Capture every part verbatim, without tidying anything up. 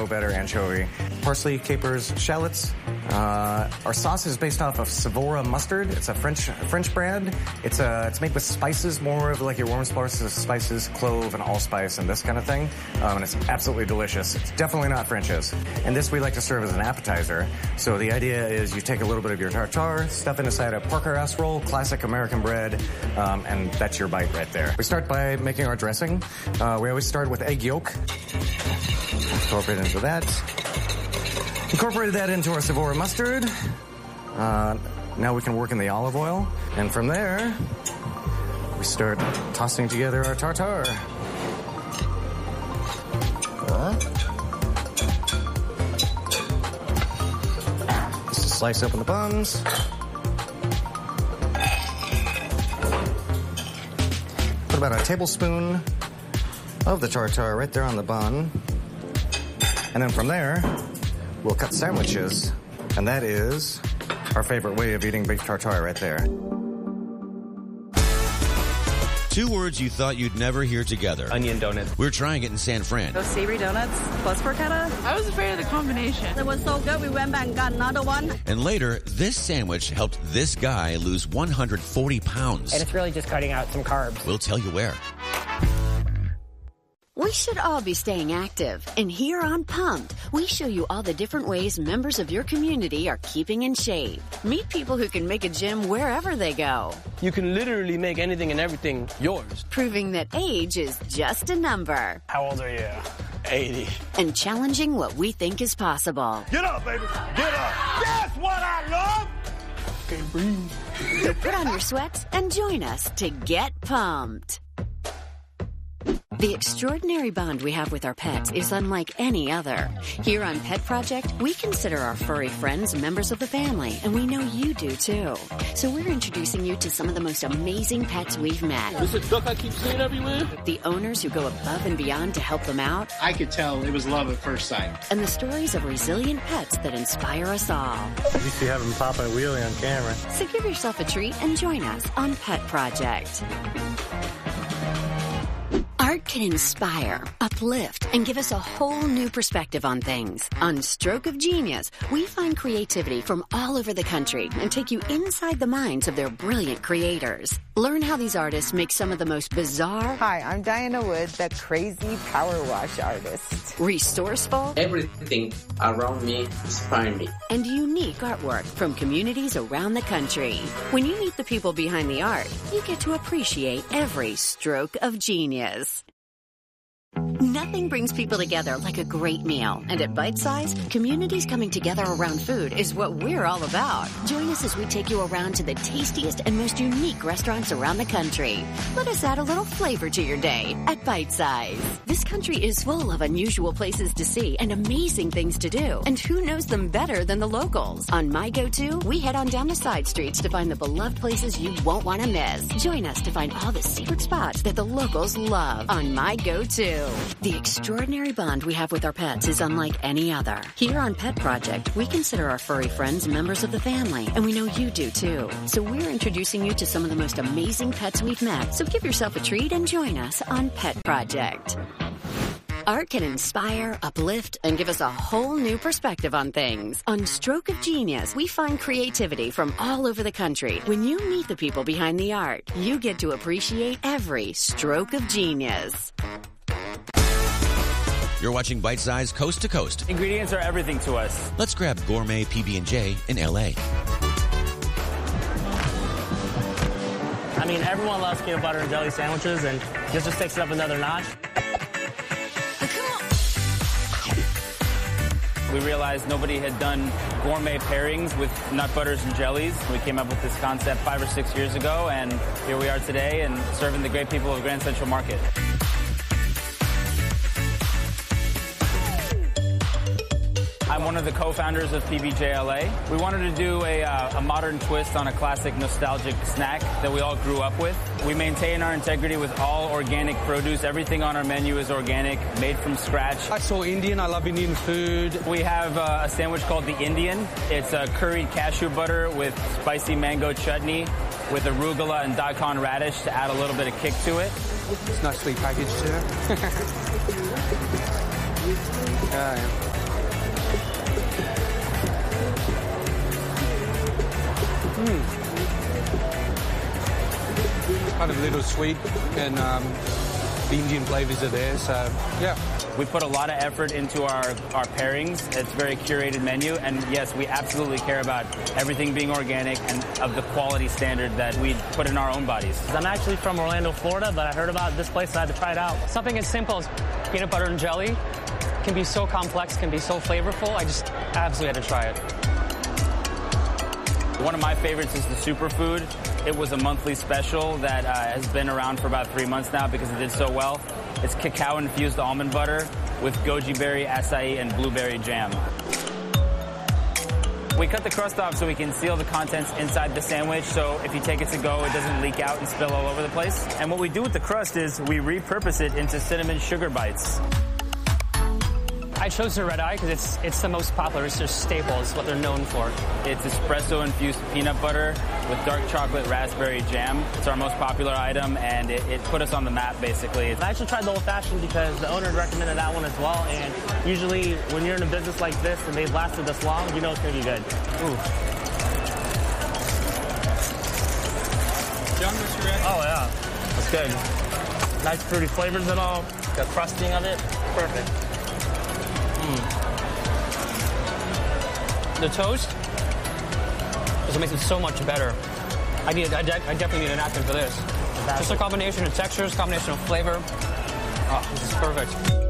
no better anchovy. Parsley, capers, shallots. Uh, our sauce is based off of Savora mustard. It's a French French brand. It's a, it's made with spices, more of like your warm spices, spices, clove, and allspice, and this kind of thing. Um, and it's absolutely delicious. It's definitely not French's. And this we like to serve as an appetizer. So the idea is you take a little bit of your tartare, stuff it inside a pork-ass roll, classic American bread, um, and that's your bite right there. We start by making our dressing. Uh, we always start with egg yolk. Incorporate into that. Incorporated that into our Savora mustard. Uh, now we can work in the olive oil. And from there, we start tossing together our tartare. Uh, just slice open the buns. Put about a tablespoon of the tartare right there on the bun. And then from there, we'll cut sandwiches. And that is our favorite way of eating beef tartare right there. Two words you thought you'd never hear together. Onion donuts. We're trying it in San Fran. Those savory donuts plus porchetta. I was afraid of the combination. It was so good, we went back and got another one. And later, this sandwich helped this guy lose one hundred forty pounds. And it's really just cutting out some carbs. We'll tell you where. We should all be staying active. And here on Pumped, we show you all the different ways members of your community are keeping in shape. Meet people who can make a gym wherever they go. You can literally make anything and everything yours. Proving that age is just a number. How old are you? eighty. And challenging what we think is possible. Get up, baby. Get up. That's what I love. Can't breathe. So put on your sweats and join us to get pumped. The extraordinary bond we have with our pets is unlike any other. Here on Pet Project, we consider our furry friends members of the family, and we know you do too. So we're introducing you to some of the most amazing pets we've met. This is a duck I keep seeing everywhere. The owners who go above and beyond to help them out. I could tell it was love at first sight. And the stories of resilient pets that inspire us all. You see having Papa a wheelie on camera. So give yourself a treat and join us on Pet Project. Art can inspire, uplift, and give us a whole new perspective on things. On Stroke of Genius, we find creativity from all over the country and take you inside the minds of their brilliant creators. Learn how these artists make some of the most bizarre... Hi, I'm Diana Wood, the crazy power wash artist. Resourceful... Everything around me inspires me. And unique artwork from communities around the country. When you meet the people behind the art, you get to appreciate every stroke of genius. Nothing brings people together like a great meal. And at Bite Size, communities coming together around food is what we're all about. Join us as we take you around to the tastiest and most unique restaurants around the country. Let us add a little flavor to your day at Bite Size. This country is full of unusual places to see and amazing things to do. And who knows them better than the locals? On My Go-To, we head on down the side streets to find the beloved places you won't want to miss. Join us to find all the secret spots that the locals love on My Go-To. The extraordinary bond we have with our pets is unlike any other. Here on Pet Project, we consider our furry friends members of the family, and we know you do too. So we're introducing you to some of the most amazing pets we've met. So give yourself a treat and join us on Pet Project. Art can inspire, uplift, and give us a whole new perspective on things. On Stroke of Genius, we find creativity from all over the country. When you meet the people behind the art, you get to appreciate every stroke of genius. You're watching Bite Size Coast to Coast. Ingredients are everything to us. Let's grab Gourmet P B and J in L A. I mean, everyone loves peanut butter and jelly sandwiches, and this just takes it up another notch. We realized nobody had done gourmet pairings with nut butters and jellies. We came up with this concept five or six years ago, and here we are today and serving the great people of Grand Central Market. I'm one of the co-founders of P B J L A. We wanted to do a, uh, a modern twist on a classic nostalgic snack that we all grew up with. We maintain our integrity with all organic produce. Everything on our menu is organic, made from scratch. I saw Indian. I love Indian food. We have uh, a sandwich called the Indian. It's a curried cashew butter with spicy mango chutney with arugula and daikon radish to add a little bit of kick to it. It's nicely packaged too. uh, yeah. of sweet, and um, the Indian flavors are there, so yeah. We put a lot of effort into our, our pairings. It's a very curated menu, and yes, we absolutely care about everything being organic and of the quality standard that we put in our own bodies. I'm actually from Orlando, Florida, but I heard about this place, so I had to try it out. Something as simple as peanut butter and jelly can be so complex, can be so flavorful. I just absolutely had to try it. One of my favorites is the superfood. It was a monthly special that uh, has been around for about three months now because it did so well. It's cacao-infused almond butter with goji berry, acai, and blueberry jam. We cut the crust off so we can seal the contents inside the sandwich, so if you take it to go, it doesn't leak out and spill all over the place. And what we do with the crust is we repurpose it into cinnamon sugar bites. I chose the red eye because it's it's the most popular. It's their staple. It's what they're known for. It's espresso-infused peanut butter with dark chocolate raspberry jam. It's our most popular item, and it, it put us on the map, basically. I actually tried the old-fashioned because the owner recommended that one as well, and usually when you're in a business like this and they've lasted this long, you know it's going to be good. Ooh. Oh, yeah. That's good. Nice fruity flavors and all. The crusting of it. Perfect. Mm. The toast is what makes it so much better. I need, I, de I definitely need a napkin for this. Just a combination of textures, combination of flavor. Oh, this is perfect.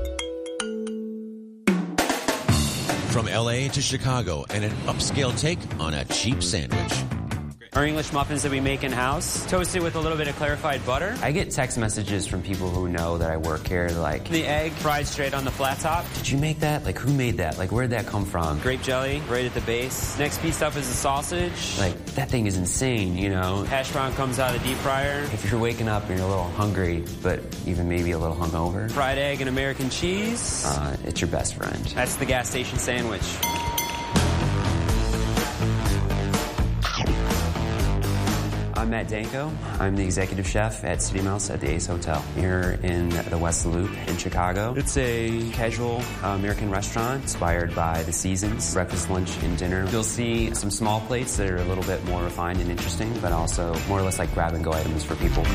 From L A to Chicago and an upscale take on a cheap sandwich. Our English muffins that we make in-house, toasted with a little bit of clarified butter. I get text messages from people who know that I work here, like, the egg fried straight on the flat top. Did you make that? Like, who made that? Like, where'd that come from? Grape jelly right at the base. Next piece up is the sausage. Like, that thing is insane, you know? Hash brown comes out of the deep fryer. If you're waking up and you're a little hungry, but even maybe a little hungover. Fried egg and American cheese. Uh, it's your best friend. That's the gas station sandwich. I'm Matt Danko. I'm the executive chef at City Mouse at the Ace Hotel here in the West Loop in Chicago. It's a casual uh, American restaurant inspired by the seasons, breakfast, lunch, and dinner. You'll see some small plates that are a little bit more refined and interesting, but also more or less like grab-and-go items for people.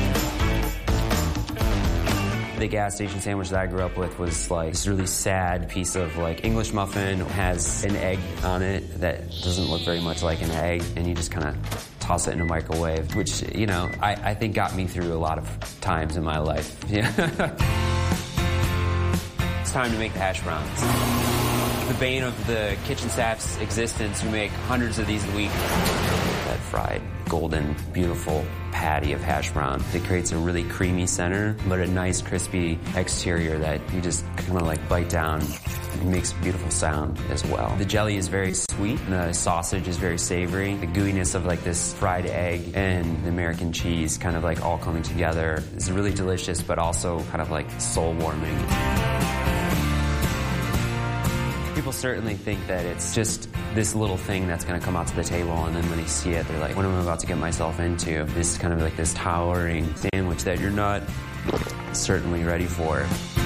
The gas station sandwich that I grew up with was like this really sad piece of like English muffin. It has an egg on it that doesn't look very much like an egg, and you just kind of toss it in a microwave, which, you know, I, I think got me through a lot of times in my life. Yeah. It's time to make the hash browns. The bane of the kitchen staff's existence, who make hundreds of these a week. That fried, golden, beautiful patty of hash brown. It creates a really creamy center, but a nice crispy exterior that you just kind of like bite down. It makes a beautiful sound as well. The jelly is very sweet, and the sausage is very savory. The gooiness of like this fried egg and the American cheese kind of like all coming together is really delicious, but also kind of like soul-warming. People certainly think that it's just this little thing that's going to come out to the table, and then when they see it, they're like, what am I about to get myself into? This is kind of like this towering sandwich that you're not certainly ready for.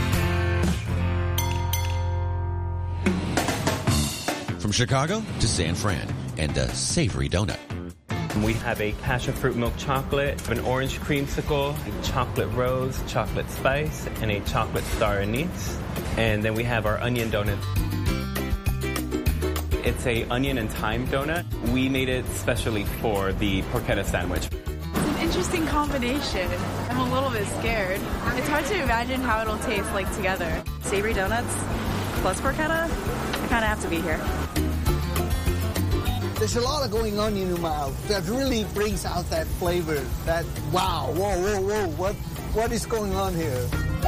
From Chicago to San Fran, and a savory donut. We have a passion fruit milk chocolate, an orange creamsicle, a chocolate rose, chocolate spice, and a chocolate star anise. And then we have our onion donut. It's a onion and thyme donut. We made it specially for the porchetta sandwich. It's an interesting combination. I'm a little bit scared. It's hard to imagine how it'll taste like together. Savory donuts plus porchetta? I kind of have to be here. There's a lot of going on in your mouth that really brings out that flavor. That, wow, whoa, whoa, whoa, what, what is going on here?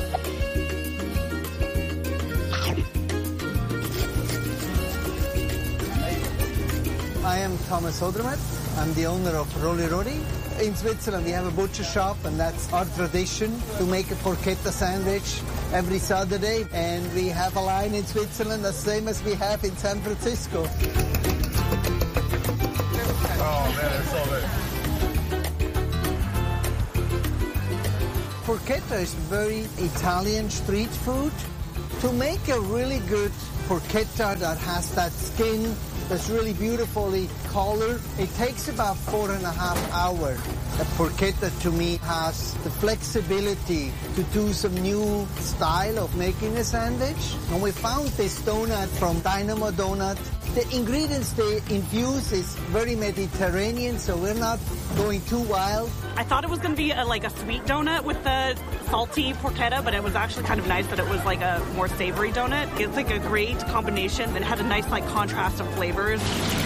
I am Thomas Odermatt. I'm the owner of Rolli Rodi. In Switzerland, we have a butcher shop, and that's our tradition to make a porchetta sandwich every Saturday. And we have a line in Switzerland the same as we have in San Francisco. Oh, man, it's so good. Porchetta is very Italian street food. To make a really good porchetta that has that skin that's really beautifully colored. It takes about four and a half hours. A porchetta to me has the flexibility to do some new style of making a sandwich. And we found this donut from Dynamo Donut. The ingredients they infuse is very Mediterranean, so we're not going too wild. I thought it was going to be a, like a sweet donut with the salty porchetta, but it was actually kind of nice that it was like a more savory donut. It's like a great combination and had a nice like contrast of flavors.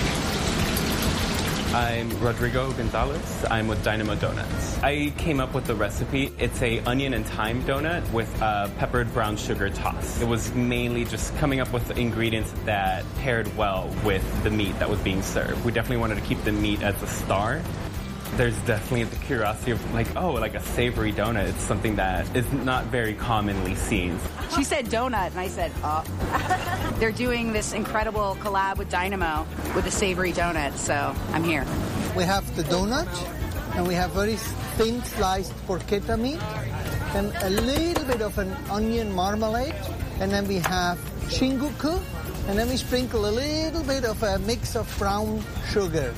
I'm Rodrigo Gonzalez. I'm with Dynamo Donuts. I came up with the recipe. It's a onion and thyme donut with a peppered brown sugar toss. It was mainly just coming up with ingredients that paired well with the meat that was being served. We definitely wanted to keep the meat as a star. There's definitely the curiosity of like, oh, like a savory donut. It's something that is not very commonly seen. She said donut, and I said, oh. They're doing this incredible collab with Dynamo with a savory donut, so I'm here. We have the donut, and we have very thin sliced porchetta meat, and a little bit of an onion marmalade, and then we have chinguku, and then we sprinkle a little bit of a mix of brown sugar.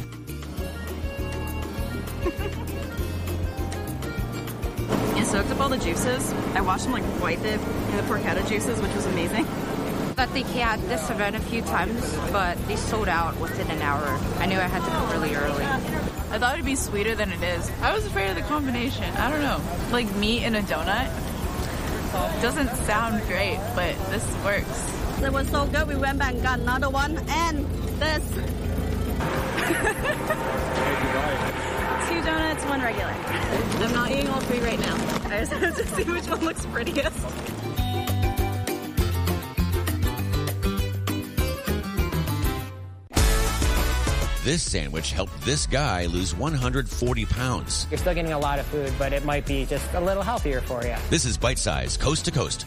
It soaked up all the juices. I watched them like wipe it in the porchetta juices, which was amazing. I think he had this event a few times, but they sold out within an hour. I knew I had to come really early. I thought it'd be sweeter than it is. I was afraid of the combination. I don't know. Like meat in a donut doesn't sound great, but this works. It was so good. We went back and got another one, and this. Two donuts, one regular. I'm not eating all three right now. I just have to see which one looks prettiest. This sandwich helped this guy lose one hundred forty pounds. You're still getting a lot of food, but it might be just a little healthier for you. This is Bite Size, Coast to Coast.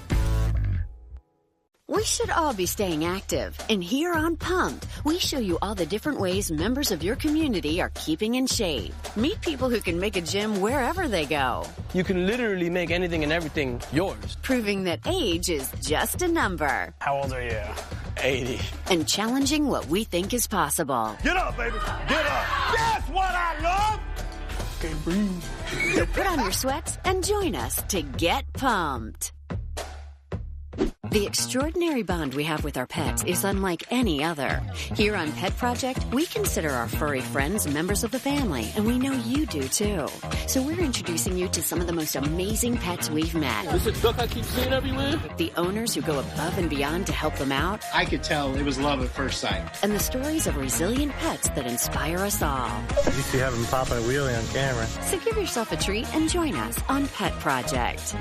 We should all be staying active. And here on Pumped, we show you all the different ways members of your community are keeping in shape. Meet people who can make a gym wherever they go. You can literally make anything and everything yours. Proving that age is just a number. How old are you? eighty. And challenging what we think is possible. Get up, baby. Get up. That's what I love. Can't breathe. So put on your sweats and join us to get pumped. The extraordinary bond we have with our pets is unlike any other. Here on Pet Project, we consider our furry friends members of the family, and we know you do too. So we're introducing you to some of the most amazing pets we've met. This is a duck I keep seeing everywhere. The owners who go above and beyond to help them out. I could tell it was love at first sight. And the stories of resilient pets that inspire us all. You used to have him pop a wheelie on camera. So give yourself a treat and join us on Pet Project.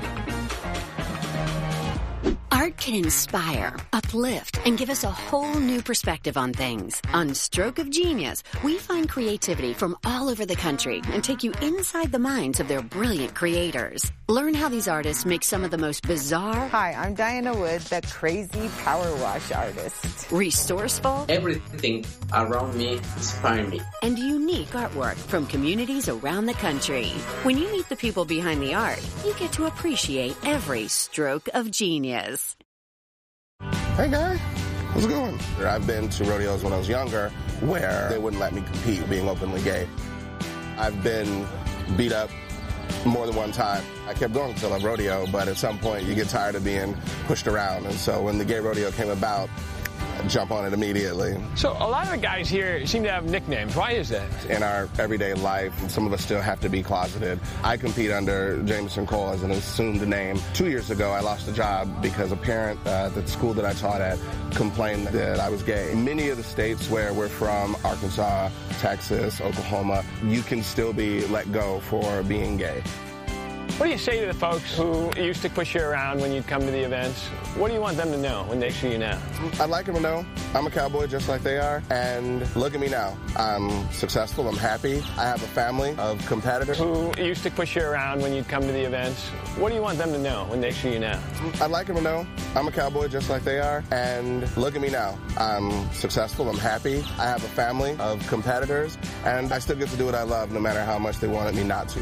Art can inspire, uplift, and give us a whole new perspective on things. On Stroke of Genius, we find creativity from all over the country and take you inside the minds of their brilliant creators. Learn how these artists make some of the most bizarre... Hi, I'm Diana Wood, the crazy power wash artist. Resourceful... Everything around me inspires me. And unique artwork from communities around the country. When you meet the people behind the art, you get to appreciate every stroke of genius. Hey guys, how's it going? I've been to rodeos when I was younger where they wouldn't let me compete being openly gay. I've been beat up more than one time. I kept going until a rodeo, but at some point you get tired of being pushed around. And so when the gay rodeo came about, I jump on it immediately. So a lot of the guys here seem to have nicknames. Why is that? In our everyday life, some of us still have to be closeted. I compete under Jameson Cole as an assumed name. Two years ago, I lost a job because a parent uh, at the school that I taught at complained that I was gay. In many of the states where we're from, Arkansas, Texas, Oklahoma, you can still be let go for being gay. What do you say to the folks who used to push you around when you'd come to the events? What do you want them to know when they see you now? I'd like them to know I'm a cowboy just like they are. And look at me now. I'm successful. I'm happy. I have a family of competitors. Who used to push you around when you'd come to the events? What do you want them to know when they see you now? I'd like them to know I'm a cowboy just like they are. And look at me now. I'm successful. I'm happy. I have a family of competitors. And I still get to do what I love no matter how much they wanted me not to.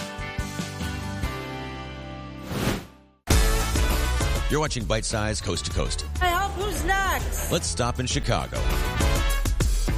You're watching Bite Size Coast to Coast. Hey, Hop, who's next? Let's stop in Chicago.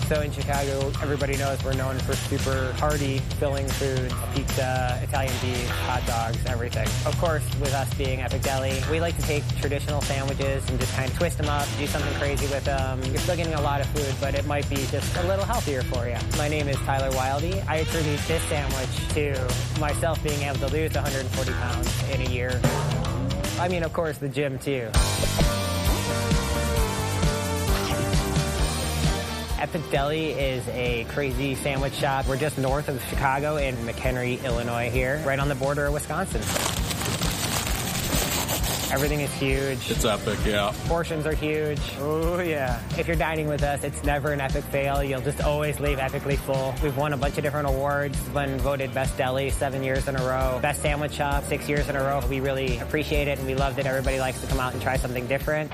So in Chicago, everybody knows we're known for super hearty, filling foods, pizza, Italian beef, hot dogs, everything. Of course, with us being Epic Deli, we like to take traditional sandwiches and just kind of twist them up, do something crazy with them. You're still getting a lot of food, but it might be just a little healthier for you. My name is Tyler Wildy. I attribute this sandwich to myself being able to lose one hundred forty pounds in a year. I mean, of course, the gym, too. Epic Deli is a crazy sandwich shop. We're just north of Chicago in McHenry, Illinois here, right on the border of Wisconsin. Everything is huge. It's epic, yeah. Portions are huge. Oh, yeah. If you're dining with us, it's never an epic fail. You'll just always leave epically full. We've won a bunch of different awards. Been voted Best Deli seven years in a row. Best Sandwich Shop six years in a row. We really appreciate it, and we love that everybody likes to come out and try something different.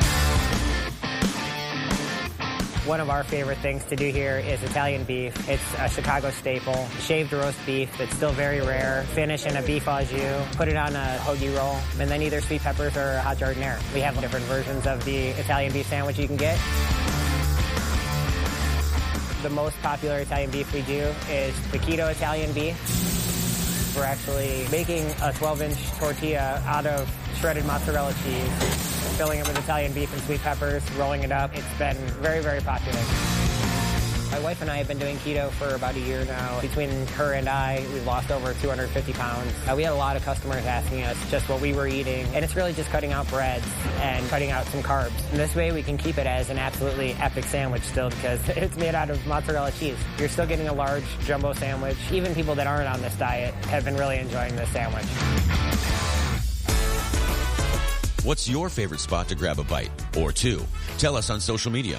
One of our favorite things to do here is Italian beef. It's a Chicago staple. Shaved roast beef that's still very rare. Finish in a beef au jus. Put it on a hoagie roll. And then either sweet peppers or a hot jardinere. We have different versions of the Italian beef sandwich you can get. The most popular Italian beef we do is the keto Italian beef. We're actually making a twelve inch tortilla out of shredded mozzarella cheese, filling it with Italian beef and sweet peppers, rolling it up. It's been very, very popular. My wife and I have been doing keto for about a year now. Between her and I, we've lost over two hundred fifty pounds. Uh, we had a lot of customers asking us just what we were eating, and it's really just cutting out breads and cutting out some carbs. And this way we can keep it as an absolutely epic sandwich still, because it's made out of mozzarella cheese. You're still getting a large jumbo sandwich. Even people that aren't on this diet have been really enjoying this sandwich. What's your favorite spot to grab a bite or two? Tell us on social media.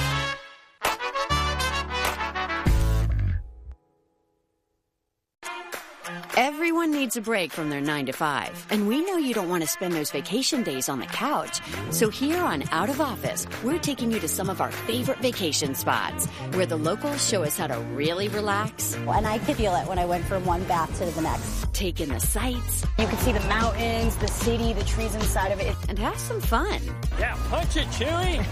Everyone needs a break from their nine to five, and we know you don't want to spend those vacation days on the couch. So here on Out of Office, we're taking you to some of our favorite vacation spots where the locals show us how to really relax. And I could feel it when I went from one bath to the next. Take in the sights. You could see the mountains, the city, the trees inside of it. And have some fun. Yeah, punch it, Chewie!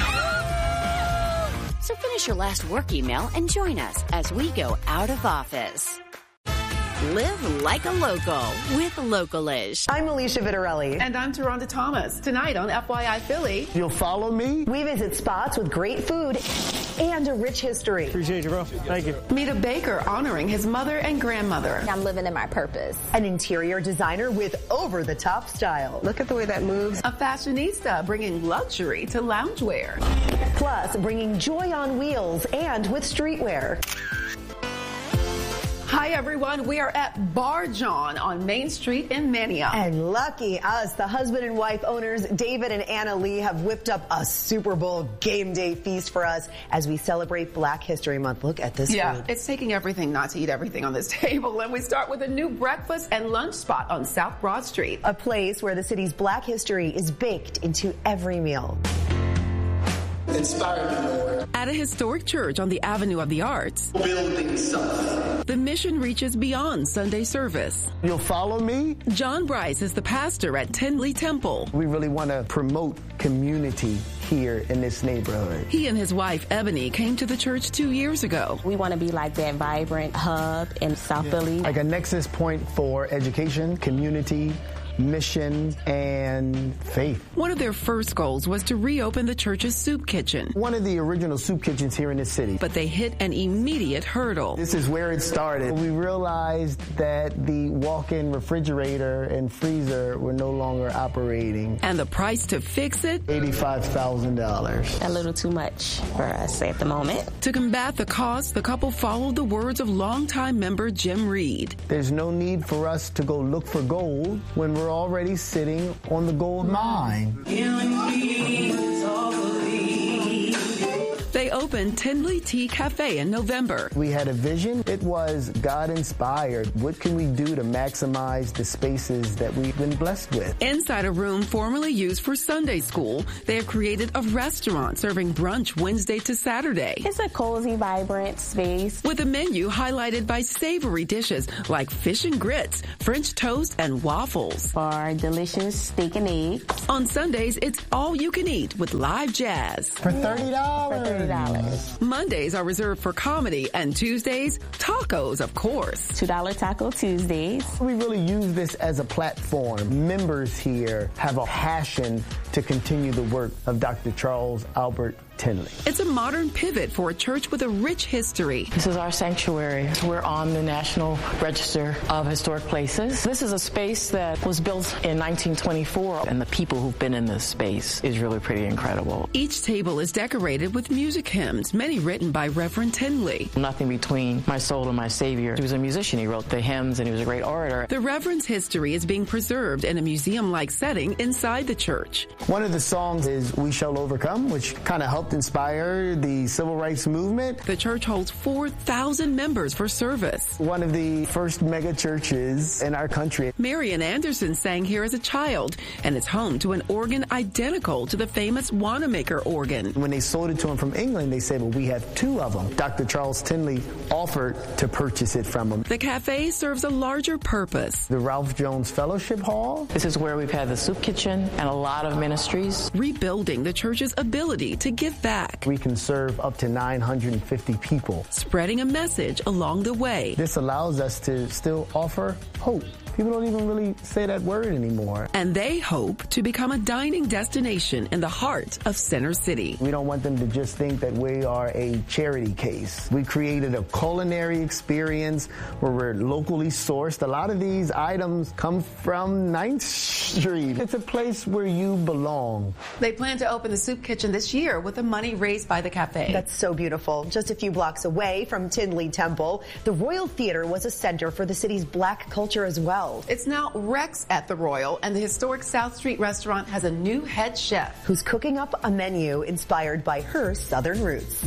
So finish your last work email and join us as we go Out of Office. Live like a local with Localish. I'm Alicia Vitarelli. And I'm Taronda Thomas. Tonight on F Y I Philly. You'll follow me. We visit spots with great food and a rich history. Appreciate you, bro. Thank you. Meet a baker honoring his mother and grandmother. I'm living in my purpose. An interior designer with over-the-top style. Look at the way that moves. A fashionista bringing luxury to loungewear. Plus, bringing joy on wheels and with streetwear. Hi, everyone. We are at Bar John on Main Street in Manio. And lucky us, the husband and wife owners, David and Anna Lee, have whipped up a Super Bowl game day feast for us as we celebrate Black History Month. Look at this yeah, food. It's taking everything not to eat everything on this table. And we start with a new breakfast and lunch spot on South Broad Street. A place where the city's Black history is baked into every meal. Inspire me, Lord. At a historic church on the Avenue of the Arts, building something. The mission reaches beyond Sunday service. You'll follow me? John Bryce is the pastor at Tinley Temple. We really want to promote community here in this neighborhood. He and his wife, Ebony, came to the church two years ago. We want to be like that vibrant hub in South yeah. Philly. Like a nexus point for education, community, mission, and faith. One of their first goals was to reopen the church's soup kitchen. One of the original soup kitchens here in this city. But they hit an immediate hurdle. This is where it started. We realized that the walk-in refrigerator and freezer were no longer operating. And the price to fix it? eighty-five thousand dollars. A little too much for us at the moment. To combat the cost, the couple followed the words of longtime member Jim Reed. There's no need for us to go look for gold when we're already sitting on the gold mine. They opened Tinley Tea Cafe in November. We had a vision. It was God-inspired. What can we do to maximize the spaces that we've been blessed with? Inside a room formerly used for Sunday school, they have created a restaurant serving brunch Wednesday to Saturday. It's a cozy, vibrant space. With a menu highlighted by savory dishes like fish and grits, French toast, and waffles. For delicious steak and eggs. On Sundays, it's all you can eat with live jazz. For thirty dollars. For thirty dollars. dollars. Mondays are reserved for comedy, and Tuesdays, tacos, of course. two dollar Taco Tuesdays. We really use this as a platform. Members here have a passion to continue the work of Doctor Charles Albert Tindley. It's a modern pivot for a church with a rich history. This is our sanctuary. We're on the National Register of Historic Places. This is a space that was built in nineteen twenty-four, and the people who've been in this space is really pretty incredible. Each table is decorated with music hymns, many written by Reverend Tindley. Nothing between my soul and my Savior. He was a musician. He wrote the hymns, and he was a great orator. The Reverend's history is being preserved in a museum-like setting inside the church. One of the songs is We Shall Overcome, which kind of helped inspire the civil rights movement. The church holds four thousand members for service. One of the first mega churches in our country. Marian Anderson sang here as a child, and it's home to an organ identical to the famous Wanamaker organ. When they sold it to him from England, they said, well, we have two of them. Doctor Charles Tindley offered to purchase it from him. The cafe serves a larger purpose. The Ralph Jones Fellowship Hall. This is where we've had the soup kitchen and a lot of ministries. Rebuilding the church's ability to give back. We can serve up to nine hundred fifty people. Spreading a message along the way. This allows us to still offer hope. People don't even really say that word anymore. And they hope to become a dining destination in the heart of Center City. We don't want them to just think that we are a charity case. We created a culinary experience where we're locally sourced. A lot of these items come from ninth street. It's a place where you belong. They plan to open the soup kitchen this year with the money raised by the cafe. That's so beautiful. Just a few blocks away from Tindley Temple, the Royal Theater was a center for the city's black culture as well. It's now Rex at the Royal, and the historic South Street restaurant has a new head chef who's cooking up a menu inspired by her Southern roots.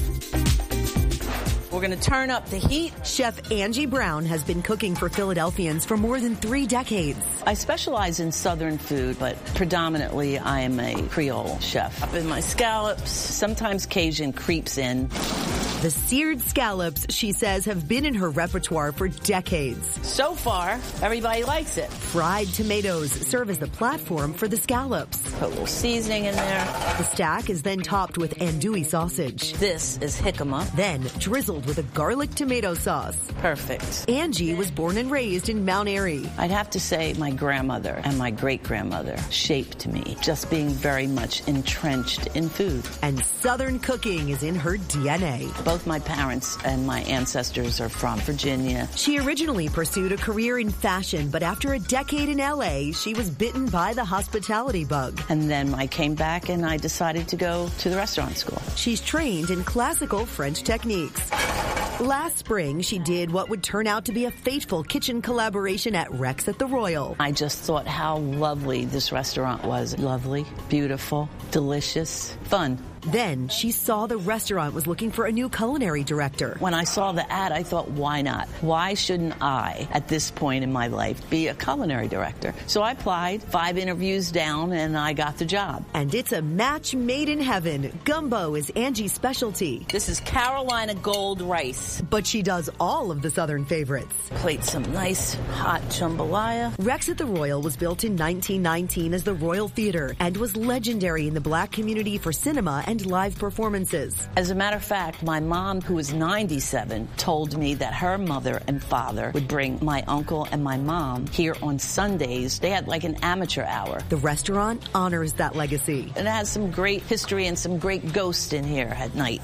We're going to turn up the heat. Chef Angie Brown has been cooking for Philadelphians for more than three decades. I specialize in Southern food, but predominantly I am a Creole chef. Up in my scallops, sometimes Cajun creeps in. The seared scallops, she says, have been in her repertoire for decades. So far, everybody likes it. Fried tomatoes serve as the platform for the scallops. Put a little seasoning in there. The stack is then topped with andouille sausage. This is jicama. Then drizzled with a garlic tomato sauce. Perfect. Angie was born and raised in Mount Airy. I'd have to say my grandmother and my great-grandmother shaped me, just being very much entrenched in food. And Southern cooking is in her D N A. Both my parents and my ancestors are from Virginia. She originally pursued a career in fashion, but after a decade in L A, she was bitten by the hospitality bug. And then I came back and I decided to go to the restaurant school. She's trained in classical French techniques. Last spring, she did what would turn out to be a fateful kitchen collaboration at Rex at the Royal. I just thought how lovely this restaurant was. Lovely, beautiful, delicious, fun. Then she saw the restaurant was looking for a new culinary director. When I saw the ad, I thought, why not? Why shouldn't I, at this point in my life, be a culinary director? So I applied, five interviews down, and I got the job. And it's a match made in heaven. Gumbo is Angie's specialty. This is Carolina Gold rice. But she does all of the Southern favorites. Plate some nice hot jambalaya. Rex at the Royal was built in nineteen nineteen as the Royal Theater and was legendary in the black community for cinema and live performances. As a matter of fact, my mom, who was ninety-seven, told me that her mother and father would bring my uncle and my mom here on Sundays. They had like an amateur hour. The restaurant honors that legacy. And it has some great history and some great ghosts in here at night.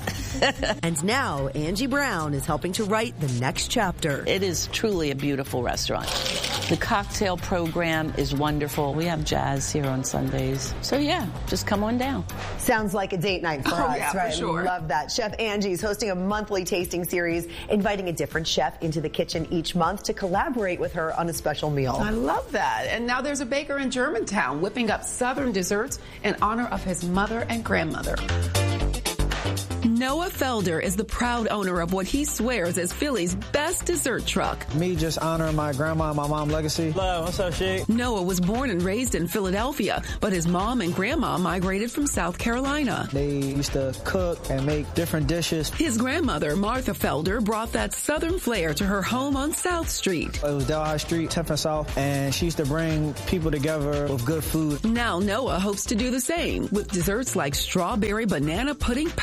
And now Angie Brown is helping to write the next chapter. It is truly a beautiful restaurant. The cocktail program is wonderful. We have jazz here on Sundays. So yeah, just come on down. Sounds like a date night for oh, us, yeah, right? For sure. Love that. Chef Angie is hosting a monthly tasting series, inviting a different chef into the kitchen each month to collaborate with her on a special meal. I love that. And now there's a baker in Germantown whipping up Southern desserts in honor of his mother and grandmother. Noah Felder is the proud owner of what he swears is Philly's best dessert truck. Me just honoring my grandma and my mom legacy. Hello, what's up, she? Noah was born and raised in Philadelphia, but his mom and grandma migrated from South Carolina. They used to cook and make different dishes. His grandmother, Martha Felder, brought that Southern flair to her home on South Street. It was Delhi Street, tenth and South, and she used to bring people together with good food. Now Noah hopes to do the same with desserts like strawberry banana pudding pound cake.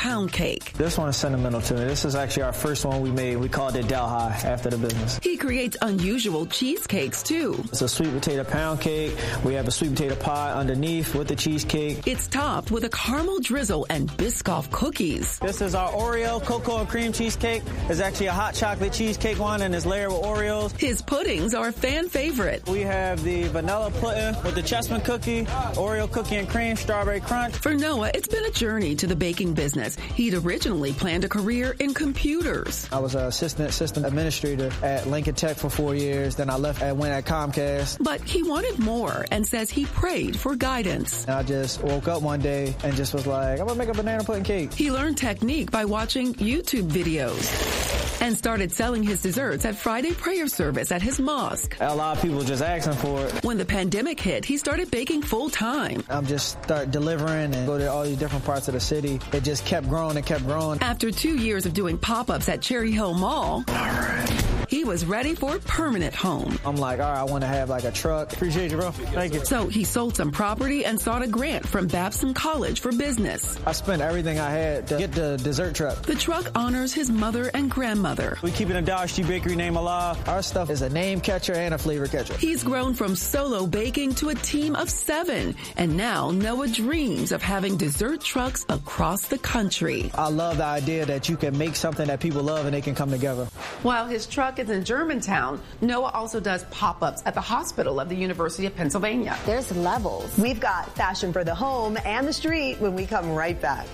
cake. This one is sentimental to me. This is actually our first one we made. We called it Del High after the business. He creates unusual cheesecakes, too. It's a sweet potato pound cake. We have a sweet potato pie underneath with the cheesecake. It's topped with a caramel drizzle and Biscoff cookies. This is our Oreo cocoa and cream cheesecake. It's actually a hot chocolate cheesecake one, and it's layered with Oreos. His puddings are a fan favorite. We have the vanilla pudding with the chestnut cookie, Oreo cookie and cream, strawberry crunch. For Noah, it's been a journey to the baking business. He'd originally planned a career in computers. I was an assistant system administrator at Lincoln Tech for four years. Then I left and went at Comcast. But he wanted more and says he prayed for guidance. And I just woke up one day and just was like, I'm going to make a banana pudding cake. He learned technique by watching YouTube videos and started selling his desserts at Friday prayer service at his mosque. A lot of people just asking for it. When the pandemic hit, he started baking full time. I'm just start delivering and go to all these different parts of the city. It just kept growing and kept growing. After two years of doing pop-ups at Cherry Hill Mall, all right, he was ready for a permanent home. I'm like, all right, I want to have like a truck. Appreciate you, bro. Thank you. So he sold some property and sought a grant from Babson College for business. I spent everything I had to get the dessert truck. The truck honors his mother and grandmother. We keep it in Dollar Street Bakery name alive. Our stuff is a name catcher and a flavor catcher. He's grown from solo baking to a team of seven. And now Noah dreams of having dessert trucks across the country. I love the idea that you can make something that people love and they can come together. While his truck is in Germantown, Noah also does pop-ups at the hospital of the University of Pennsylvania. There's levels. We've got fashion for the home and the street when we come right back.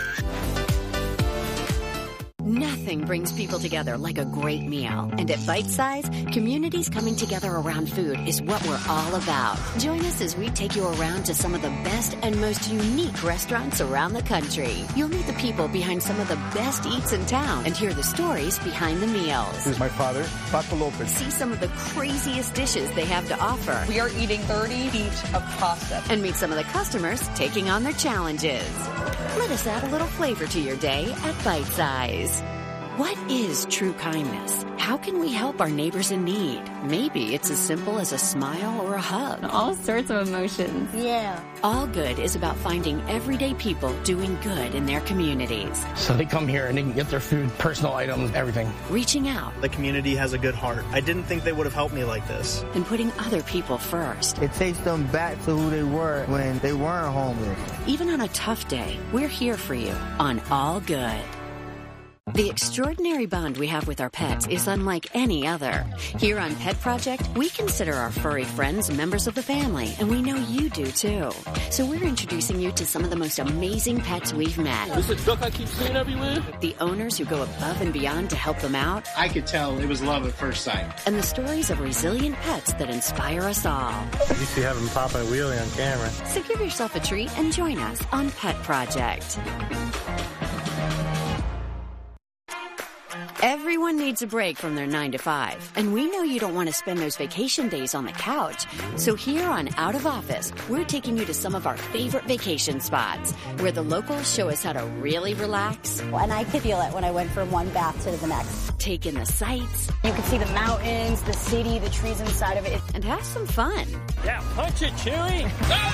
Nothing brings people together like a great meal. And at Bite Size, communities coming together around food is what we're all about. Join us as we take you around to some of the best and most unique restaurants around the country. You'll meet the people behind some of the best eats in town and hear the stories behind the meals. This is my father, Paco Lopez. See some of the craziest dishes they have to offer. We are eating thirty feet of pasta. And meet some of the customers taking on their challenges. Let us add a little flavor to your day at Bite Size. What is true kindness? How can we help our neighbors in need? Maybe it's as simple as a smile or a hug. All sorts of emotions. Yeah. All Good is about finding everyday people doing good in their communities. So they come here and they can get their food, personal items, everything. Reaching out. The community has a good heart. I didn't think they would have helped me like this. And putting other people first. It takes them back to who they were when they weren't homeless. Even on a tough day, we're here for you on All Good. The extraordinary bond we have with our pets is unlike any other. Here on Pet Project, we consider our furry friends members of the family, and we know you do too. So we're introducing you to some of the most amazing pets we've met. This is a duck I keep seeing everywhere. The owners who go above and beyond to help them out. I could tell it was love at first sight. And the stories of resilient pets that inspire us all. At least you have him popping a wheelie on camera. So give yourself a treat and join us on Pet Project. Everyone needs a break from their nine to five, and we know you don't want to spend those vacation days on the couch. So here on Out of Office, we're taking you to some of our favorite vacation spots, where the locals show us how to really relax. And I could feel it when I went from one bath to the next. Take in the sights. You can see the mountains, the city, the trees inside of it. And have some fun. Yeah, punch it, Chewy!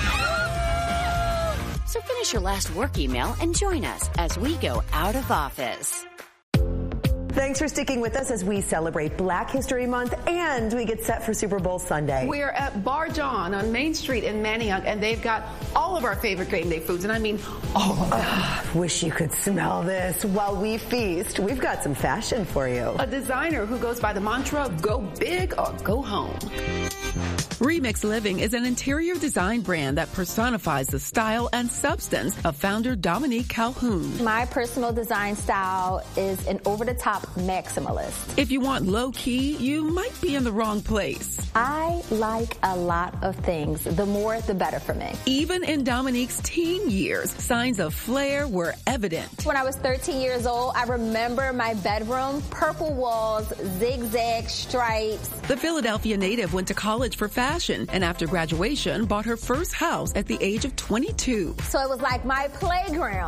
So finish your last work email and join us as we go Out of Office. Thanks for sticking with us as we celebrate Black History Month and we get set for Super Bowl Sunday. We are at Bar John on Main Street in Manayunk, and they've got all of our favorite game day foods, and I mean all of them. Uh, wish you could smell this. While we feast, we've got some fashion for you. A designer who goes by the mantra, go big or go home. Remix Living is an interior design brand that personifies the style and substance of founder Dominique Calhoun. My personal design style is an over-the-top maximalist. If you want low-key, you might be in the wrong place. I like a lot of things. The more, the better for me. Even in Dominique's teen years, signs of flair were evident. When I was thirteen years old, I remember my bedroom, purple walls, zigzag stripes. The Philadelphia native went to college for fashion, and after graduation, bought her first house at the age of twenty-two. So it was like my playground. With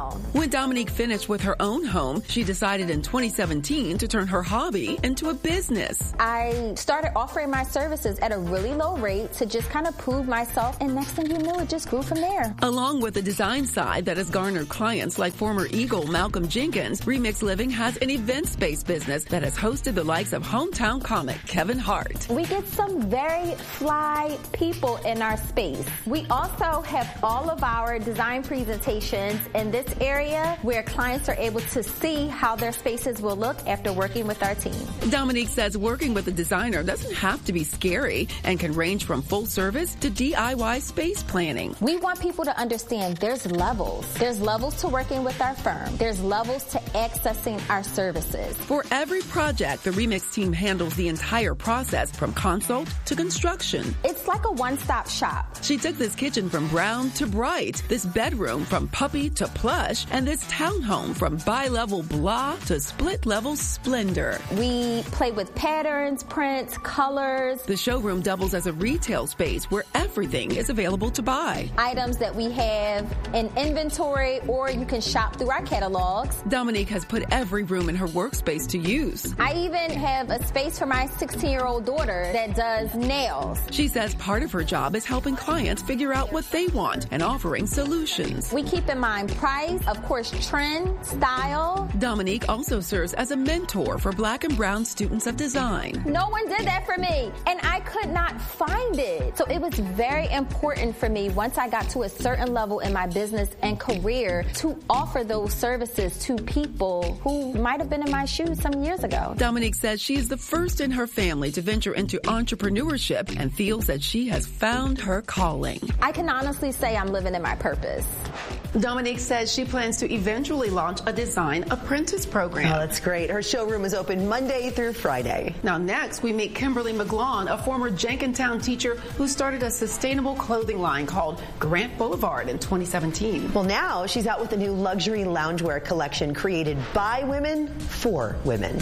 When Dominique finished with her own home, she decided in twenty seventeen to turn her hobby into a business. I started offering my services at a really low rate to just kind of prove myself, and next thing you knew, it just grew from there. Along with the design side that has garnered clients like former Eagle Malcolm Jenkins, Remix Living has an events-based business that has hosted the likes of hometown comic Kevin Hart. We get some very fly people in our space. We also have all of our design presentations in this area where clients are able to see how their spaces will look after working with our team. Dominique says working with a designer doesn't have to be scary and can range from full service to D I Y space planning. We want people to understand there's levels. There's levels to working with our firm. There's levels to accessing our services. For every project, the Remix team handles the entire process from consult to construction. It's like a one-stop shop. She took this kitchen from brown to bright, this bedroom from puppy to plush, and this townhome from bi-level blah to split-level splendor. We play with patterns, prints, colors. The showroom doubles as a retail space where everything is available to buy. Items that we have in inventory, or you can shop through our catalogs. Dominique has put every room in her workspace to use. I even have a space for my sixteen-year-old daughter that does nails. She says part of her job is helping clients figure out what they want and offering solutions. We keep in mind price, of course, trend, style. Dominique also serves as a mentor for Black and brown students of design. No one did that for me, and I could not find it. So it was very important for me once I got to a certain level in my business and career to offer those services to people who might have been in my shoes some years ago. Dominique says she is the first in her family to venture into entrepreneurship and feels that she has found her calling. I can honestly say I'm living in my purpose. Dominique says she plans to eventually launch a design apprentice program. Oh, that's great. Her showroom is open Monday through Friday. Now next, we meet Kimberly McGlawn, a former Jenkintown teacher who started a sustainable clothing line called Grant Boulevard in twenty seventeen. Well, now she's out with a new luxury loungewear collection created by women for women.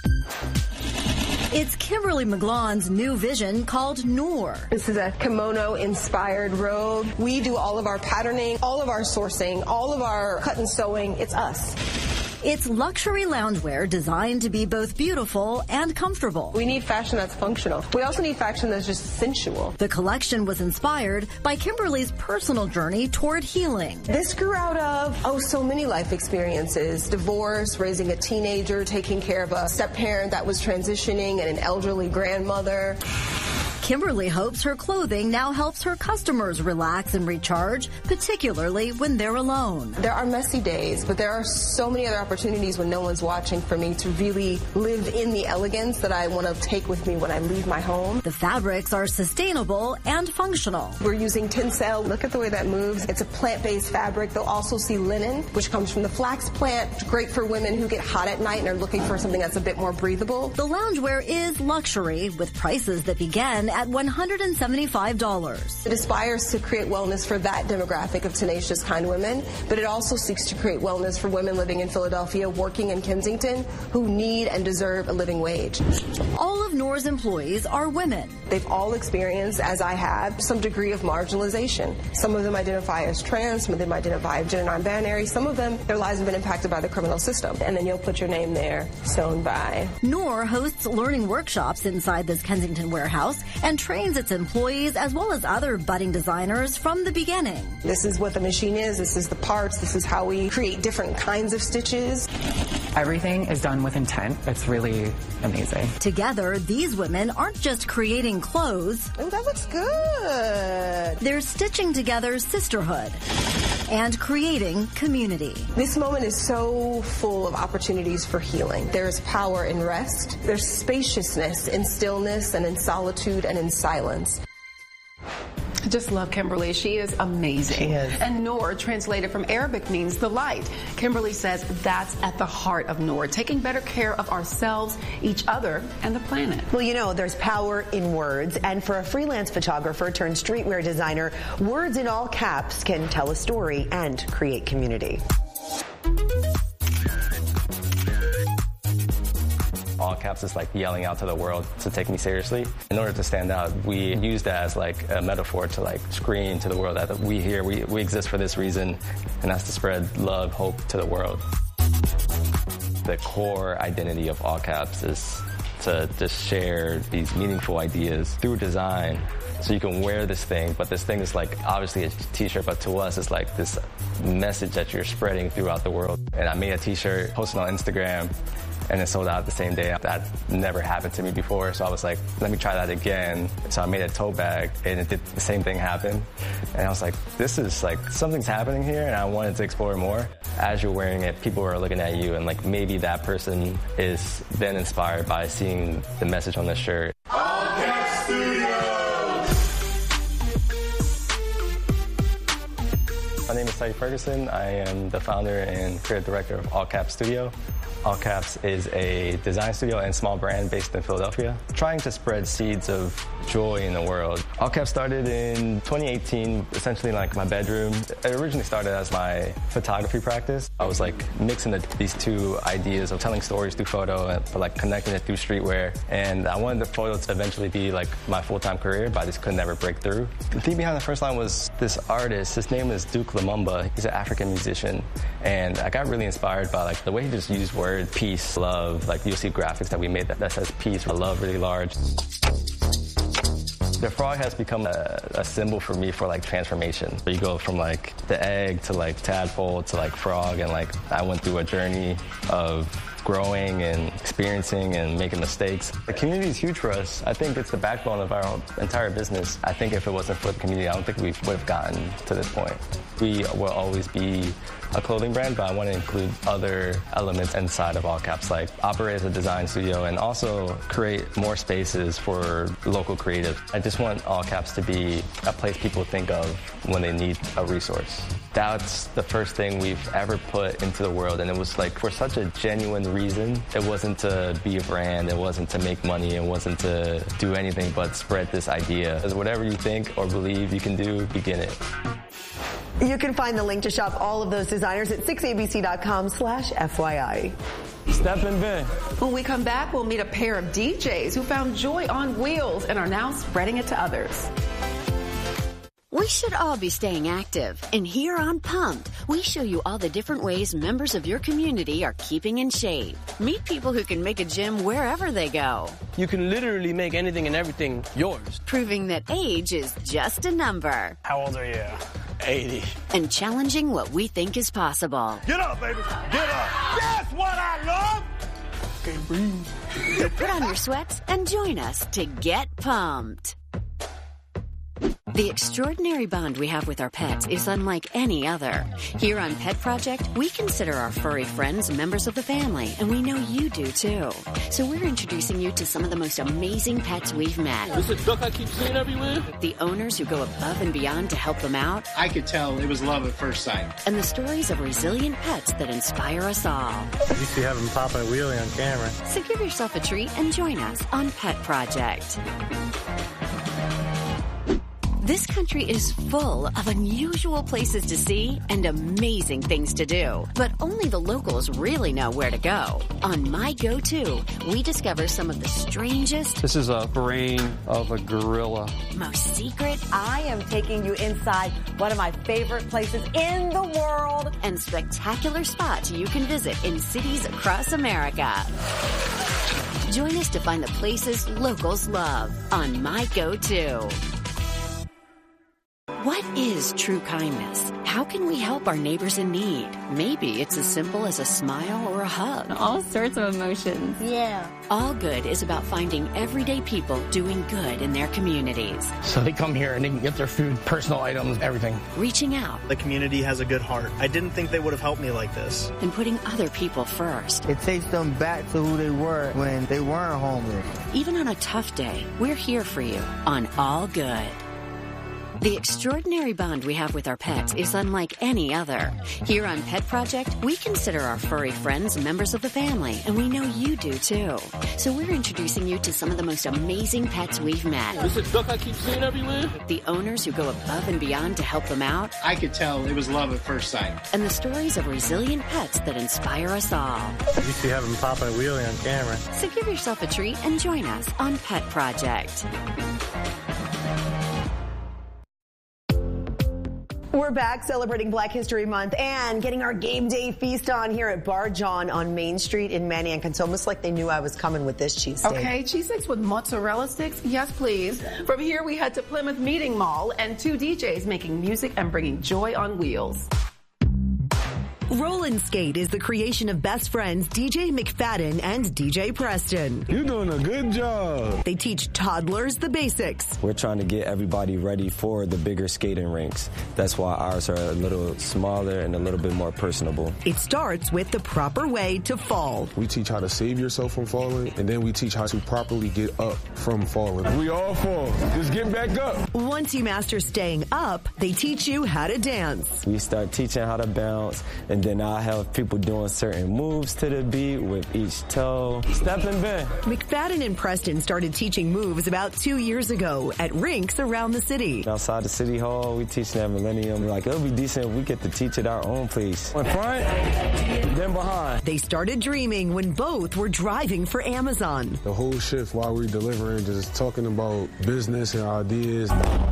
It's Kimberly McGlawn's new vision called Noor. This is a kimono-inspired robe. We do all of our patterning, all of our sourcing, all of our cut and sewing. It's us. It's luxury loungewear designed to be both beautiful and comfortable. We need fashion that's functional. We also need fashion that's just sensual. The collection was inspired by Kimberly's personal journey toward healing. This grew out of, oh, so many life experiences. Divorce, raising a teenager, taking care of a step-parent that was transitioning, and an elderly grandmother. Kimberly hopes her clothing now helps her customers relax and recharge, particularly when they're alone. There are messy days, but there are so many other opportunities when no one's watching for me to really live in the elegance that I want to take with me when I leave my home. The fabrics are sustainable and functional. We're using Tencel. Look at the way that moves. It's a plant-based fabric. They'll also see linen, which comes from the flax plant. It's great for women who get hot at night and are looking for something that's a bit more breathable. The loungewear is luxury with prices that begin at one hundred seventy-five dollars. It aspires to create wellness for that demographic of tenacious, kind women, but it also seeks to create wellness for women living in Philadelphia, working in Kensington, who need and deserve a living wage. All of Noor's employees are women. They've all experienced, as I have, some degree of marginalization. Some of them identify as trans, some of them identify as gender non-binary, some of them, their lives have been impacted by the criminal system. And then you'll put your name there, sewn by. Noor hosts learning workshops inside this Kensington warehouse and trains its employees as well as other budding designers from the beginning. This is what the machine is, this is the parts, this is how we create different kinds of stitches. Everything is done with intent. It's really amazing. Together, these women aren't just creating clothes. Oh, that looks good. They're stitching together sisterhood and creating community. This moment is so full of opportunities for healing. There's power in rest. There's spaciousness in stillness and in solitude and in silence. I just love Kimberly. She is amazing. She is. And Noor, translated from Arabic, means the light. Kimberly says that's at the heart of Noor, taking better care of ourselves, each other, and the planet. Well, you know, there's power in words, and for a freelance photographer turned streetwear designer, words in all caps can tell a story and create community. Our Caps is like yelling out to the world to take me seriously. In order to stand out, we use that as like a metaphor to like scream to the world that we here, we, we exist for this reason, and that's to spread love, hope to the world. The core identity of All Caps is to just share these meaningful ideas through design. So you can wear this thing, but this thing is like obviously a t-shirt, but to us it's like this message that you're spreading throughout the world. And I made a t-shirt, posted on Instagram, and it sold out the same day. That never happened to me before, so I was like, let me try that again. So I made a tote bag, and it did the same thing happen. And I was like, this is like, something's happening here, and I wanted to explore more. As you're wearing it, people are looking at you, and like maybe that person is then inspired by seeing the message on the shirt. All Caps Studios! My name is Ty Ferguson. I am the founder and creative director of All Caps Studio. All Caps is a design studio and small brand based in Philadelphia, trying to spread seeds of joy in the world. All Caps started in twenty eighteen, essentially in like my bedroom. It originally started as my photography practice. I was like mixing the, these two ideas of telling stories through photo and but like connecting it through streetwear. And I wanted the photo to eventually be like my full-time career, but I just could never break through. The thing behind the first line was this artist. His name is Duke Lumumba. He's an African musician. And I got really inspired by like the way he just used words, peace, love. Like you'll see graphics that we made that, that says peace, love really large. The frog has become a, a symbol for me for like transformation. You go from like the egg to like tadpole to like frog, and like I went through a journey of growing and experiencing and making mistakes. The community is huge for us. I think it's the backbone of our entire business. I think if it wasn't for the community, I don't think we would have gotten to this point. We will always be a clothing brand, but I want to include other elements inside of All Caps, like operate as a design studio and also create more spaces for local creatives. I just want All Caps to be a place people think of when they need a resource. That's the first thing we've ever put into the world, and it was like for such a genuine reason. It wasn't to be a brand, it wasn't to make money, it wasn't to do anything but spread this idea. Because whatever you think or believe you can do, begin it. You can find the link to shop all of those designers at six A B C dot com slash F Y I. Step and Ben. When we come back, we'll meet a pair of D Js who found joy on wheels and are now spreading it to others. We should all be staying active. And here on Pumped, we show you all the different ways members of your community are keeping in shape. Meet people who can make a gym wherever they go. You can literally make anything and everything yours. Proving that age is just a number. How old are you? eighty. And challenging what we think is possible. Get up, baby. Get up. That's what I love. Can't breathe. So put on your sweats and join us to get pumped. The extraordinary bond we have with our pets is unlike any other. Here on Pet Project, we consider our furry friends members of the family, and we know you do too. So we're introducing you to some of the most amazing pets we've met. This is a duck I keep seeing everywhere. The owners who go above and beyond to help them out. I could tell it was love at first sight. And the stories of resilient pets that inspire us all. You see having Papa and Wheelie on camera. So give yourself a treat and join us on Pet Project. This country is full of unusual places to see and amazing things to do, but only the locals really know where to go. On My Go-To, we discover some of the strangest... This is a brain of a gorilla. ...most secret... I am taking you inside one of my favorite places in the world. ...and spectacular spots you can visit in cities across America. Join us to find the places locals love on My Go-To. What is true kindness? How can we help our neighbors in need? Maybe it's as simple as a smile or a hug. All sorts of emotions. Yeah. All Good is about finding everyday people doing good in their communities. So they come here and they can get their food, personal items, everything. Reaching out. The community has a good heart. I didn't think they would have helped me like this. And putting other people first. It takes them back to who they were when they weren't homeless. Even on a tough day, we're here for you on All Good. The extraordinary bond we have with our pets is unlike any other. Here on Pet Project, we consider our furry friends members of the family, and we know you do too. So we're introducing you to some of the most amazing pets we've met. This is a duck I keep seeing everywhere. The owners who go above and beyond to help them out. I could tell it was love at first sight. And the stories of resilient pets that inspire us all. You used to have them pop and wheelie on camera. So give yourself a treat and join us on Pet Project. We're back celebrating Black History Month and getting our game day feast on here at Bar John on Main Street in Manayunk. It's almost like they knew I was coming with this cheesesteak. Okay, cheesesteaks with mozzarella sticks? Yes, please. From here, we head to Plymouth Meeting Mall and two D Js making music and bringing joy on wheels. Roll and Skate is the creation of best friends D J McFadden and D J Preston. You're doing a good job. They teach toddlers the basics. We're trying to get everybody ready for the bigger skating rinks. That's why ours are a little smaller and a little bit more personable. It starts with the proper way to fall. We teach how to save yourself from falling, and then we teach how to properly get up from falling. We all fall. Just get back up. Once you master staying up, they teach you how to dance. We start teaching how to bounce, and then I have people doing certain moves to the beat with each toe. Step and bend. McFadden and Preston started teaching moves about two years ago at rinks around the city. Outside the city hall, we teach at Millennium. We're like, it'll be decent if we get to teach at our own place. In front, then behind. They started dreaming when both were driving for Amazon. The whole shift while we're delivering, just talking about business and ideas.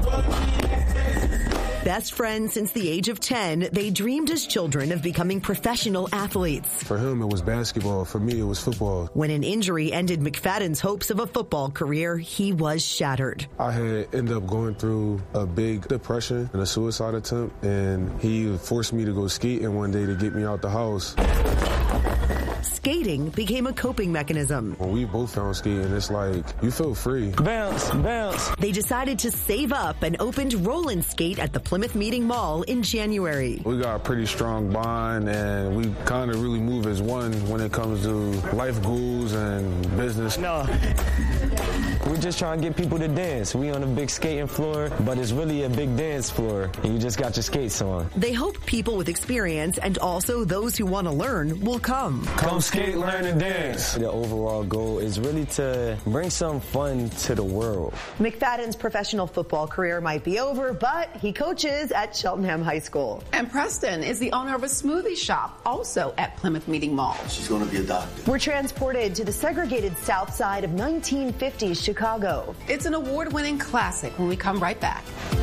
Best friends since the age of ten, they dreamed as children of becoming professional athletes. For him, it was basketball. For me, it was football. When an injury ended McFadden's hopes of a football career, he was shattered. I had ended up going through a big depression and a suicide attempt, and he forced me to go skating one day to get me out the house. Skating became a coping mechanism. When we both found skating, it's like, you feel free. Bounce, bounce. They decided to save up and opened Roll and Skate at the Plymouth Meeting Mall in January. We got a pretty strong bond, and we kind of really move as one when it comes to life goals and business. No. We're just trying to get people to dance. We on a big skating floor, but it's really a big dance floor, and you just got your skates on. They hope people with experience and also those who want to learn will come. Come skate, learn, and dance. The overall goal is really to bring some fun to the world. McFadden's professional football career might be over, but he coaches at Cheltenham High School. And Preston is the owner of a smoothie shop, also at Plymouth Meeting Mall. She's going to be a doctor. We're transported to the segregated South Side of nineteen fifties Chicago. It's an award-winning classic when we come right back.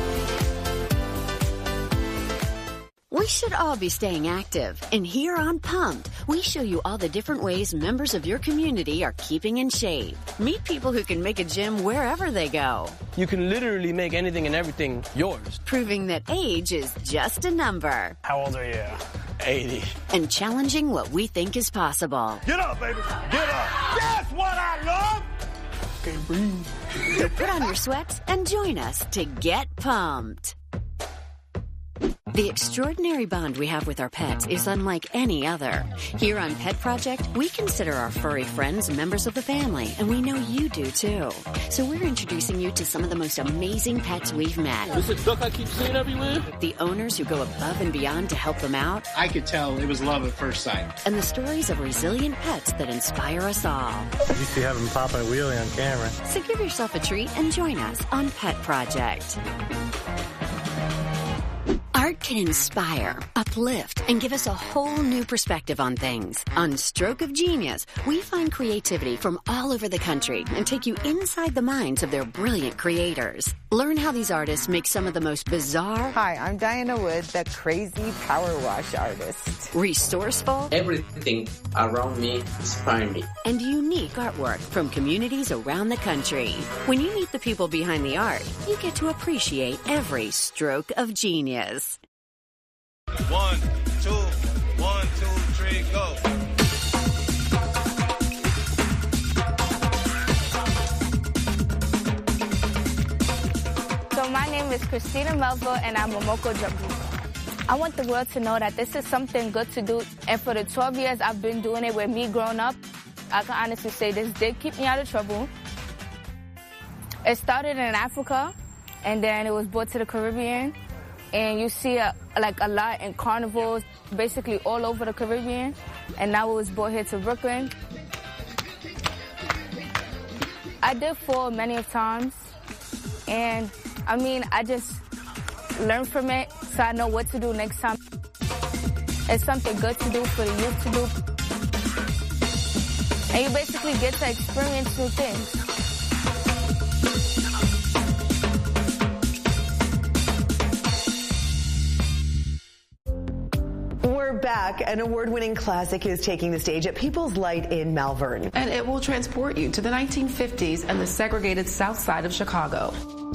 We should all be staying active, and here on Pumped, we show you all the different ways members of your community are keeping in shape. Meet people who can make a gym wherever they go. You can literally make anything and everything yours. Proving that age is just a number. How old are you? eighty. And challenging what we think is possible. Get up, baby. Get up. That's what I love. Can't breathe. So put on your sweats and join us to get pumped. The extraordinary bond we have with our pets is unlike any other. Here on Pet Project, we consider our furry friends members of the family, and we know you do too. So we're introducing you to some of the most amazing pets we've met. This is a duck I keep seeing everywhere. The owners who go above and beyond to help them out. I could tell it was love at first sight. And the stories of resilient pets that inspire us all. You used to have them pop and wheelie on camera. So give yourself a treat and join us on Pet Project. Art can inspire, uplift, and give us a whole new perspective on things. On Stroke of Genius, we find creativity from all over the country and take you inside the minds of their brilliant creators. Learn how these artists make some of the most bizarre... Hi, I'm Diana Wood, the crazy power wash artist. Resourceful... Everything around me inspires me. And unique artwork from communities around the country. When you meet the people behind the art, you get to appreciate every stroke of genius. One, two, one, two, three, go. So my name is Christina Melville, and I'm a Momoko Jabu. I want the world to know that this is something good to do, and for the twelve years I've been doing it with me growing up, I can honestly say this did keep me out of trouble. It started in Africa, and then it was brought to the Caribbean. And you see a, like a lot in carnivals, basically all over the Caribbean. And now it was brought here to Brooklyn. I did fall many times. And I mean, I just learned from it so I know what to do next time. It's something good to do for the youth to do. And you basically get to experience new things. We're back. An award-winning classic is taking the stage at People's Light in Malvern. And it will transport you to the nineteen fifties and the segregated South Side of Chicago.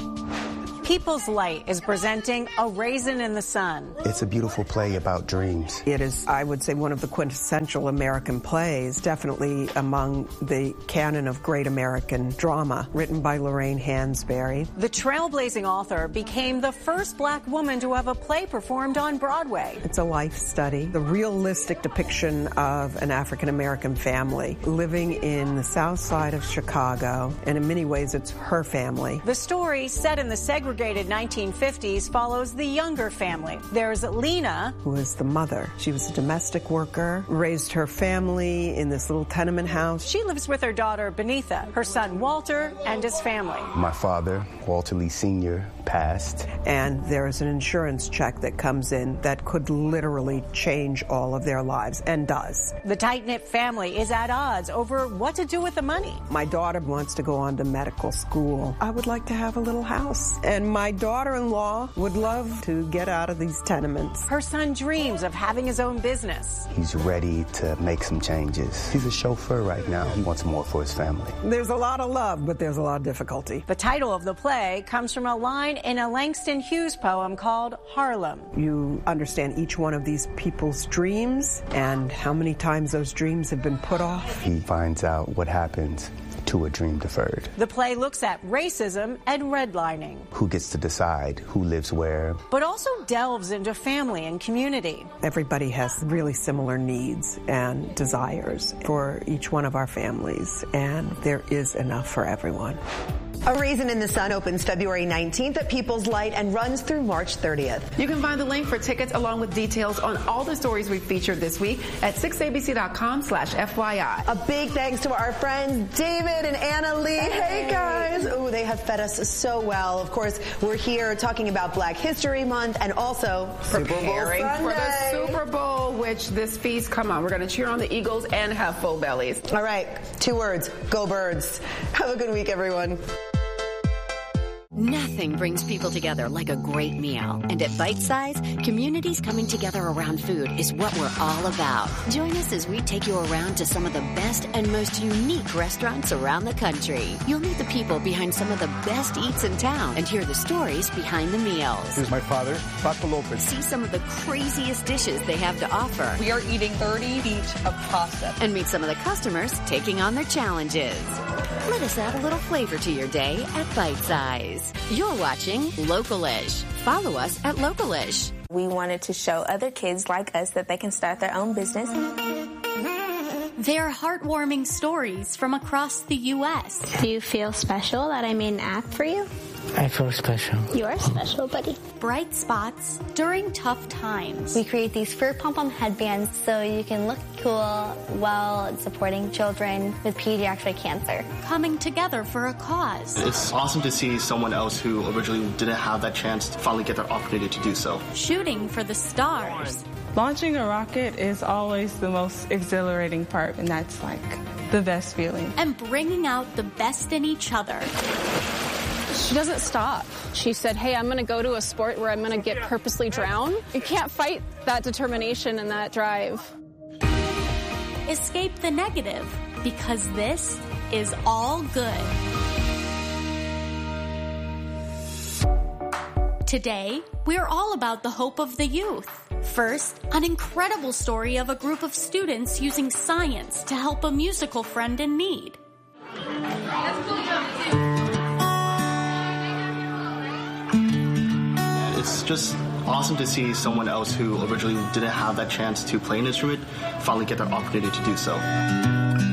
People's Light is presenting A Raisin in the Sun. It's a beautiful play about dreams. It is, I would say, one of the quintessential American plays, definitely among the canon of great American drama, written by Lorraine Hansberry. The trailblazing author became the first black woman to have a play performed on Broadway. It's a life study, the realistic depiction of an African-American family living in the South Side of Chicago, and in many ways it's her family. The story, set in the segregated nineteen fifties, follows the younger family. There's Lena, who is the mother. She was a domestic worker, raised her family in this little tenement house. She lives with her daughter, Benitha, her son, Walter, and his family. My father, Walter Lee Senior, passed. And there is an insurance check that comes in that could literally change all of their lives, and does. The tight-knit family is at odds over what to do with the money. My daughter wants to go on to medical school. I would like to have a little house. And my daughter-in-law would love to get out of these tenements. Her son dreams of having his own business. He's ready to make some changes. He's a chauffeur right now. He wants more for his family. There's a lot of love, but there's a lot of difficulty. The title of the play comes from a line in a Langston Hughes poem called Harlem. You understand each one of these people's dreams and how many times those dreams have been put off. He finds out what happens to a dream deferred. The play looks at racism and redlining. Who gets to decide who lives where? But also delves into family and community. Everybody has really similar needs and desires for each one of our families, and there is enough for everyone. A Raisin in the Sun opens February nineteenth at People's Light and runs through March thirtieth. You can find the link for tickets along with details on all the stories we've featured this week at six A B C dot com slash F Y I. A big thanks to our friends David and Anna Lee. Hey, hey guys. Oh, they have fed us so well. Of course, we're here talking about Black History Month and also preparing for the Super Bowl, which this feast, come on, we're going to cheer on the Eagles and have full bellies. All right, two words, go Birds. Have a good week, everyone. Nothing brings people together like a great meal. And at Bite Size, communities coming together around food is what we're all about. Join us as we take you around to some of the best and most unique restaurants around the country. You'll meet the people behind some of the best eats in town and hear the stories behind the meals. This is my father, Paco Lopez. See some of the craziest dishes they have to offer. We are eating thirty feet of pasta. And meet some of the customers taking on their challenges. Let us add a little flavor to your day at Bite Size. You're watching Localish. Follow us at Localish. We wanted to show other kids like us that they can start their own business. They're heartwarming stories from across the U S Do you feel special that I made an app for you? I feel special. You are special, buddy. Bright spots during tough times. We create these fur pom-pom headbands so you can look cool while supporting children with pediatric cancer. Coming together for a cause. It's awesome to see someone else who originally didn't have that chance to finally get their opportunity to do so. Shooting for the stars. Launching a rocket is always the most exhilarating part, and that's like the best feeling. And bringing out the best in each other. She doesn't stop. She said, hey, I'm going to go to a sport where I'm going to get purposely drown. You can't fight that determination and that drive. Escape the negative, because this is all good. Today, we're all about the hope of the youth. First, an incredible story of a group of students using science to help a musical friend in need. It's just awesome to see someone else who originally didn't have that chance to play an instrument finally get their opportunity to do so.